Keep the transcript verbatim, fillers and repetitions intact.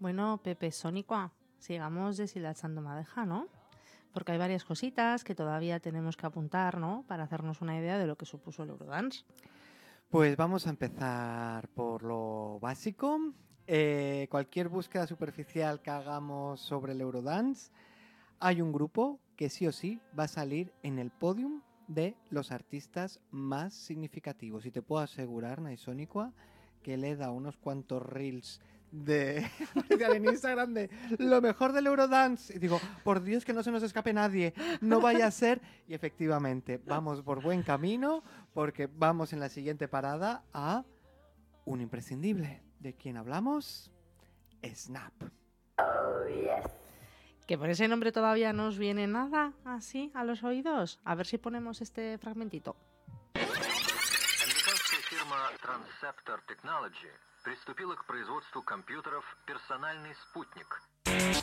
Bueno, Pepe Sónico, sigamos deshilachando madeja, ¿no? Porque hay varias cositas que todavía tenemos que apuntar, ¿no? Para hacernos una idea de lo que supuso el Eurodance. Pues vamos a empezar por lo básico. Eh, cualquier búsqueda superficial que hagamos sobre el Eurodance, hay un grupo que sí o sí va a salir en el podium de los artistas más significativos. Y te puedo asegurar, Naisónicua, que le da unos cuantos reels de en Instagram de lo mejor del Eurodance. Y digo, por Dios que no se nos escape nadie, no vaya a ser. Y efectivamente, vamos por buen camino porque vamos en la siguiente parada a un imprescindible. ¿De quién hablamos? Snap. Oh, yes. Que por ese nombre todavía no os viene nada así a los oídos. A ver si ponemos este fragmentito. Американская фирма Transceptor Technology приступила к производству компьютеров «Персональный спутник».